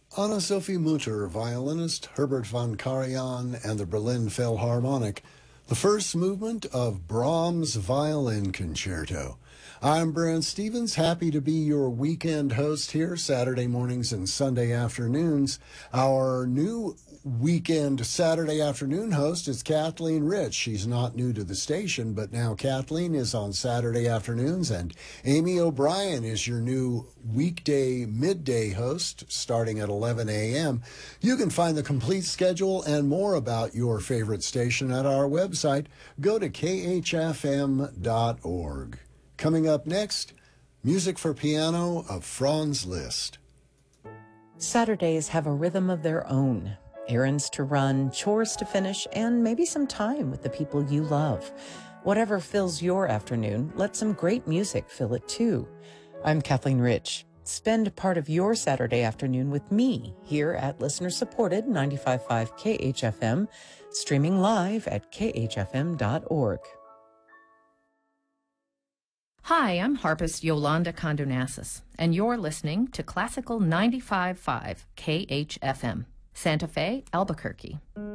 Anna-Sophie Mutter, violinist, Herbert von Karajan, and the Berlin Philharmonic, the first movement of Brahms' Violin Concerto. I'm Brent Stevens, happy to be your weekend host here, Saturday mornings and Sunday afternoons. Our new weekend Saturday afternoon host is Kathleen Rich. She's not new to the station, but now Kathleen is on Saturday afternoons, and Amy O'Brien is your new weekday midday host starting at 11 a.m. You can find the complete schedule and more about your favorite station at our website. Go to khfm.org. Coming up next, music for piano of Franz Liszt. Saturdays have a rhythm of their own. Errands to run, chores to finish, and maybe some time with the people you love. Whatever fills your afternoon, let some great music fill it too. I'm Kathleen Rich. Spend part of your Saturday afternoon with me here at listener-supported 95.5 KHFM, streaming live at khfm.org. Hi, I'm harpist Yolanda Condonassis, and you're listening to Classical 95.5 KHFM, Santa Fe, Albuquerque.